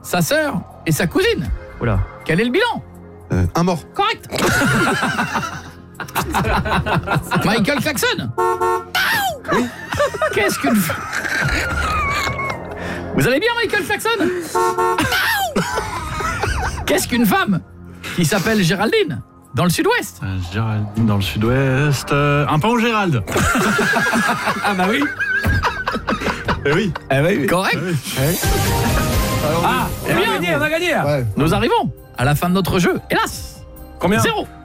sa sœur et sa cousine. Oula. Quel est le bilan? Un mort. Correct. Michael Jackson. Oui. Qu'est-ce qu'une... Vous allez bien, Michael Jackson? Qu'est-ce qu'une femme qui s'appelle Géraldine dans le sud-ouest? Géraldine dans le sud-ouest. Un pain au Gérald. Ah bah oui. Eh oui. Oui. Correct. Ah, eh bien, on a gagné. Ouais. nous arrivons à la fin de notre jeu. Hélas, Combien? 0.